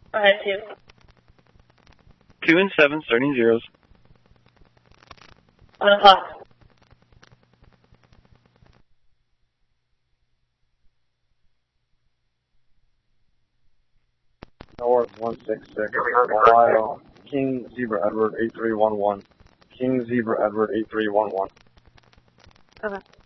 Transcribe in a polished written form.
Alright, 2. 2 and 7, starting zeros. 1 o'clock. North 166, Ohio, King Zebra Edward 8311. King Zebra Edward 8311. Okay.